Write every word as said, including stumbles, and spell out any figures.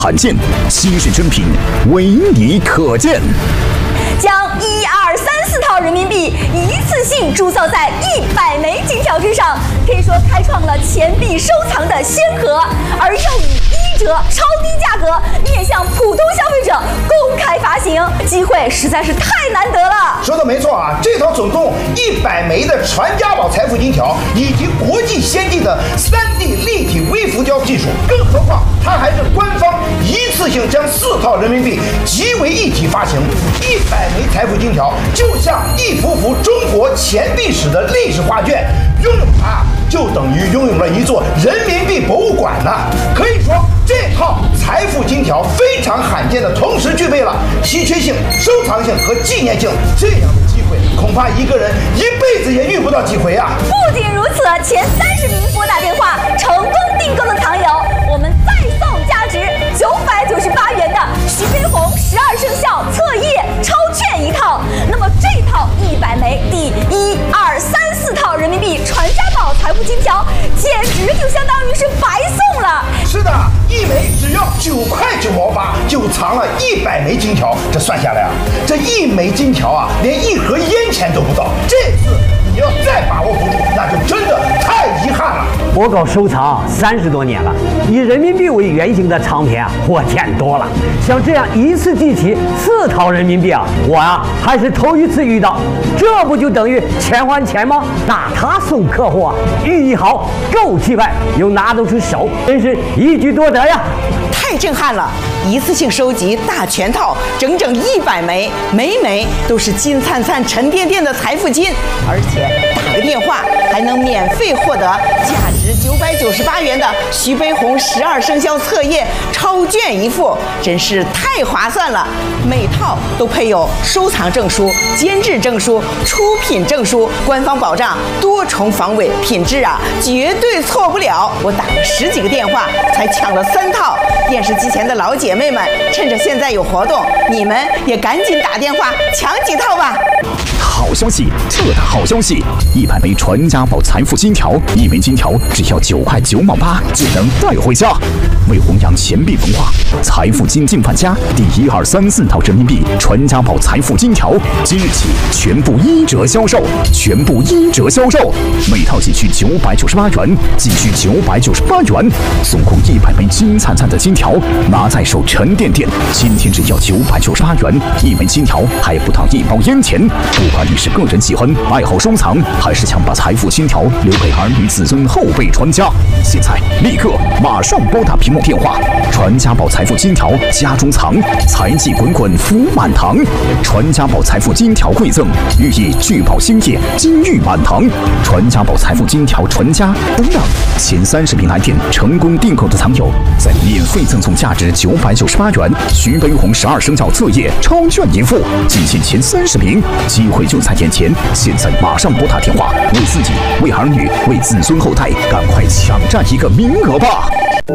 罕见，稀世珍品，唯你可见。 将一二三四套人民币一次性铸造在一百枚金条之上，可以说开创了钱币收藏的先河，而又以一折超低价格面向普通消费者公开发行，机会实在是太难得了。 说的没错啊，这套总共一百枚的传家宝财富金条，以及国际先进的 三 D 立体微浮胶技术，更何况它还是官方一次性将四套人民币集为一体发行，一百枚财富金条就像一幅幅中国钱币史的历史画卷，拥有它就等于拥有了一座人民币博物馆呢。可以说，这套财富金条非常罕见的同时具备了稀缺性、收藏性和纪念性，这样的机会恐怕一个人一辈子也遇不到几回啊！ 不仅如此，前三十名拨打电话成功订购的藏友，我们再送价值九百九十八元的徐悲鸿十二生肖册页超券一套。那么这套一百枚第一二三四套人民币传家宝财富金条，简直就相当于是白送了。 是的，一枚只要九块九毛八，就藏了一百枚金条。这算下来啊，这一枚金条啊，连一盒烟钱都不到。这次你要再把握不住，那就真的太遗憾了。 我搞收藏三十多年了，以人民币为原型的唱片啊，我见多了。像这样一次集齐四套人民币啊，我啊还是头一次遇到。这不就等于钱还钱吗？大他送客户啊，寓意好，够气派，又拿得出手，真是一举多得呀！ 太震撼了！一次性收集大全套，整整一百枚，枚枚都是金灿灿、沉甸甸的财富金，而且打个电话还能免费获得价值九百九十八元的徐悲鸿十二生肖册页超卷一副，真是太划算了！每套都配有收藏证书、监制证书、出品证书，官方保障多重防伪，品质啊绝对错不了。我打了十几个电话才抢了三套。电视机前的老姐妹们，趁着现在有活动，你们也赶紧打电话抢几套吧！ 好消息，特大好消息！一百枚传家宝财富金条，一枚金条只要九块九毛八就能带回家。为弘扬钱币文化，财富金进范家第一二三四套人民币传家宝财富金条，即日起全部一折销售，全部一折销售，每套仅需九百九十八元，仅需九百九十八元，送空一百枚金灿灿的金条，拿在手沉甸甸。今天只要九百九十八元一枚金条，还不到一包烟钱。不管你是个人喜欢、爱好收藏，还是想把财富金条留给儿女子孙后辈传家，现在立刻马上拨打屏幕电话，传家宝财富金条家中藏，财气滚滚福满堂。传家宝财富金条馈赠，寓意聚宝兴业，金玉满堂。传家宝财富金条传家不让前三十名来电成功订购的藏友，再免费赠送价值九百九十八元徐悲鸿十二生肖册页超卷一副，仅限前三十名，机会就在眼前，现在马上拨打电话，为自己、为儿女、为子孙后代，赶快抢占一个名额吧！